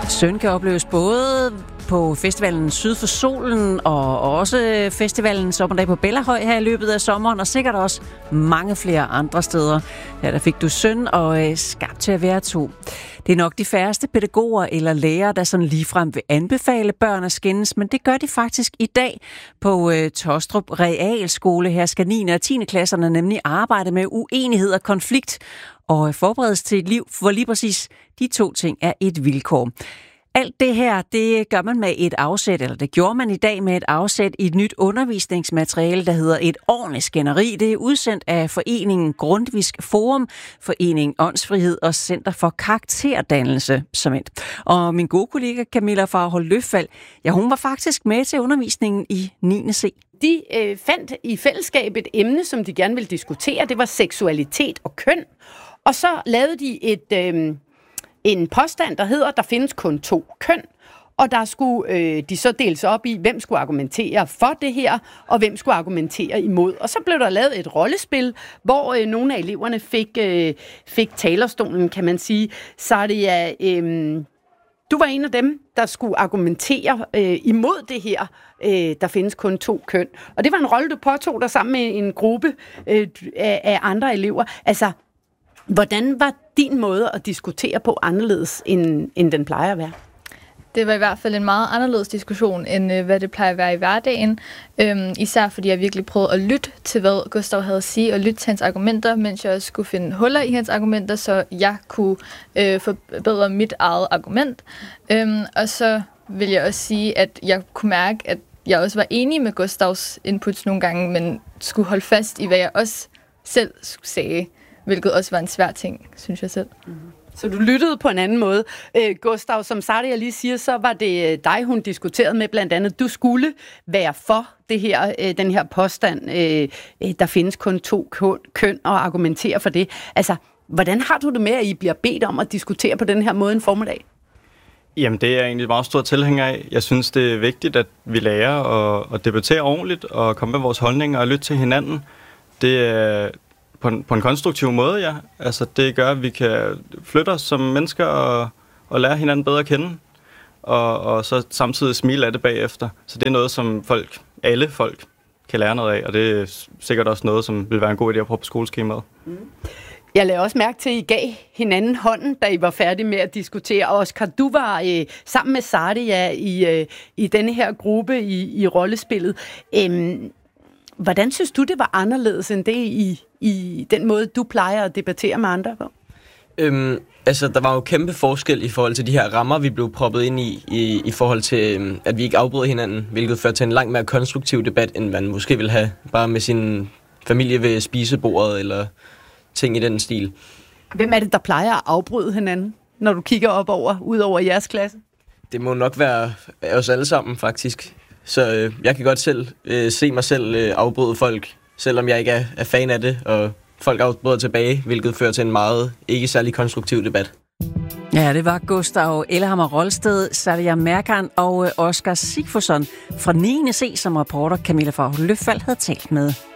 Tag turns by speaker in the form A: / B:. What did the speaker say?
A: Søn kan opleves både på festivalen Syd for Solen og også festivalen Sommerdag på Bellahøj her i løbet af sommeren, og sikkert også mange flere andre steder. Ja, der fik du Søn og Skabt til at være to. Det er nok de færreste pædagoger eller lærere, der sådan ligefrem vil anbefale børn at skændes, men det gør de faktisk i dag på Tåstrup Realskole. Her skal 9. og 10. klasserne nemlig arbejde med uenighed og konflikt og forberedes til et liv, hvor lige præcis de to ting er et vilkår. Alt det her, det gør man med et afsæt, eller det gjorde man i dag med et afsæt i et nyt undervisningsmateriale, der hedder Et ordentligt skænderi. Det er udsendt af foreningen Grundtvigs Forum, Foreningen Åndsfrihed og Center for Karakterdannelse som et. Og min gode kollega Camilla fra Løffald, ja, hun var faktisk med til undervisningen i 9. C.
B: De fandt i fællesskab et emne, som de gerne ville diskutere. Det var seksualitet og køn. Og så lavede de en påstand, der hedder, der findes kun 2 køn, og der skulle de så deles op i, hvem skulle argumentere for det her, og hvem skulle argumentere imod. Og så blev der lavet et rollespil, hvor nogle af eleverne fik talerstolen, kan man sige. Så det er, du var en af dem, der skulle argumentere imod det her. Der findes kun 2 køn. Og det var en rolle, du påtog dig sammen med en gruppe af andre elever. Altså, hvordan var din måde at diskutere på anderledes, end den plejer at være?
C: Det var i hvert fald en meget anderledes diskussion, end hvad det plejer at være i hverdagen. Især fordi jeg virkelig prøvede at lytte til, hvad Gustav havde at sige, og lytte til hans argumenter, mens jeg også skulle finde huller i hans argumenter, så jeg kunne forbedre mit eget argument. Og så vil jeg også sige, at jeg kunne mærke, at jeg også var enig med Gustavs inputs nogle gange, men skulle holde fast i, hvad jeg også selv sagde, hvilket også var en svær ting, synes jeg selv. Mm-hmm.
B: Så du lyttede på en anden måde. Gustav, som Sadia lige siger, så var det dig, hun diskuterede med blandt andet. Du skulle være for det her, den her påstand, der findes kun 2 køn, og argumentere for det. Altså, hvordan har du det med, at I bliver bedt om at diskutere på den her måde en formiddag?
D: Jamen, det er jeg egentlig meget stor tilhænger af. Jeg synes, det er vigtigt, at vi lærer at debattere ordentligt og komme med vores holdninger og lytte til hinanden. Det er på en konstruktiv måde, ja. Altså, det gør, at vi kan flytte os som mennesker og lære hinanden bedre at kende. Og så samtidig smile af det bagefter. Så det er noget, som alle folk kan lære noget af, og det er sikkert også noget, som vil være en god idé at prøve på skoleskemaet. Mm.
B: Jeg lagde også mærke til, at I gav hinanden hånden, da I var færdige med at diskutere. Og Oscar, du var sammen med Sadia i denne her gruppe i rollespillet. Hvordan synes du, det var anderledes end det i den måde, du plejer at debattere med andre på?
E: Altså, der var jo kæmpe forskel i forhold til de her rammer, vi blev proppet ind i forhold til, at vi ikke afbryder hinanden, hvilket fører til en langt mere konstruktiv debat, end man måske ville have bare med sin familie ved spisebordet eller ting i den stil.
B: Hvem er det, der plejer at afbryde hinanden, når du kigger ud over jeres klasse?
E: Det må nok være os alle sammen, faktisk. Så jeg kan godt selv se mig selv afbryde folk, selvom jeg ikke er fan af det, og folk afbryder tilbage, hvilket fører til en meget ikke særlig konstruktiv debat.
A: Ja, det var Gustav Ellehammer Rolsted, Sadia Merkan og Oscar Sigfusson fra 9. C, som reporter Camilla fra Løffald havde talt med.